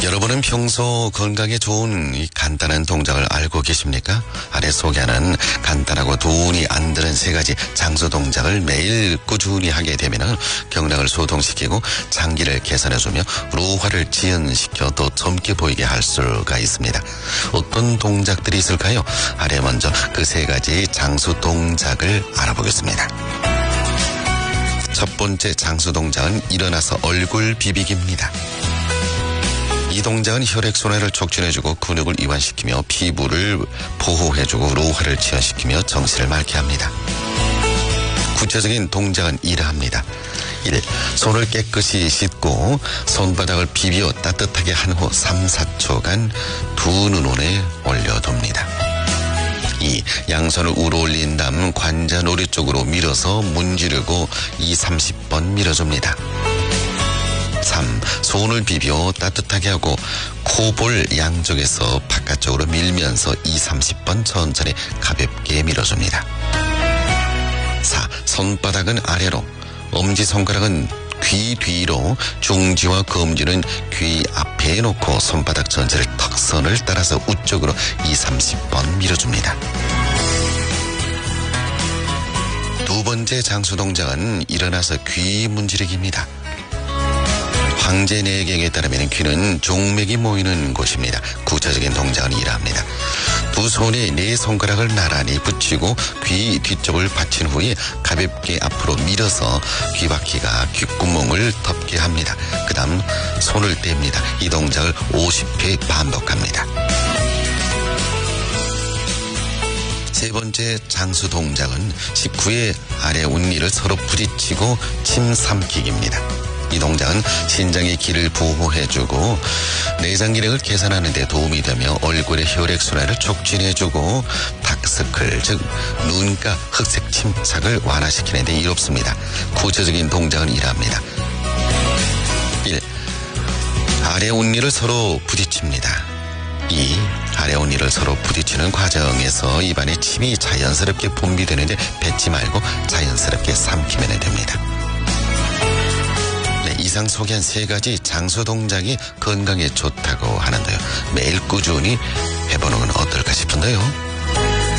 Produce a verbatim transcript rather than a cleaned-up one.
여러분은 평소 건강에 좋은 이 간단한 동작을 알고 계십니까? 아래 소개하는 간단하고 돈이 안 드는 세 가지 장수 동작을 매일 꾸준히 하게 되면 경락을 소통시키고 장기를 개선해주며 노화를 지연시켜 더 젊게 보이게 할 수가 있습니다. 어떤 동작들이 있을까요? 아래 먼저 그 세 가지 장수 동작을 알아보겠습니다. 첫 번째 장수 동작은 일어나서 얼굴 비비기입니다. 이 동작은 혈액순환을 촉진해주고 근육을 이완시키며 피부를 보호해주고 노화를 지연시키며 정신을 맑게 합니다. 구체적인 동작은 이러합니다. 일. 손을 깨끗이 씻고 손바닥을 비벼 따뜻하게 한 후 삼, 사 초간 두 눈온에 올려둡니다. 이. 양손을 우러 올린 다음 관자놀이 쪽으로 밀어서 문지르고 이, 삼십 번 밀어줍니다. 삼. 손을 비벼 따뜻하게 하고 코볼 양쪽에서 바깥쪽으로 밀면서 이, 삼십 번 천천히 가볍게 밀어줍니다. 사. 손바닥은 아래로, 엄지손가락은 귀 뒤로, 중지와 검지는 귀 앞에 놓고 손바닥 전체를 턱선을 따라서 우쪽으로 이, 삼십 번 밀어줍니다. 두 번째 장수 동작은 일어나서 귀 문지르기입니다. 황제내경에 따르면 귀는 종맥이 모이는 곳입니다. 구체적인 동작은 이러합니다. 두 손에 네 손가락을 나란히 붙이고 귀 뒤쪽을 받친 후에 가볍게 앞으로 밀어서 귀바퀴가 귓구멍을 덮게 합니다. 그 다음 손을 뗍니다. 이 동작을 오십 회 반복합니다. 세 번째 장수 동작은 식후에 아래 운니를 서로 부딪히고 침 삼키기입니다. 이 동작은 신장의 기를 보호해주고 내장 기능을 개선하는 데 도움이 되며 얼굴의 혈액순환을 촉진해주고 다크서클, 즉 눈가 흑색 침착을 완화시키는 데 이롭습니다. 구체적인 동작은 이러합니다. 일. 아래 운니를 서로 부딪힙니다. 이. 아래 운니를 서로 부딪히는 과정에서 입안에 침이 자연스럽게 분비되는데 뱉지 말고 자연스럽게 삼키면 됩니다. 이상 소개한 세 가지 장수 동작이 건강에 좋다고 하는데요. 매일 꾸준히 해보는 건 어떨까 싶은데요.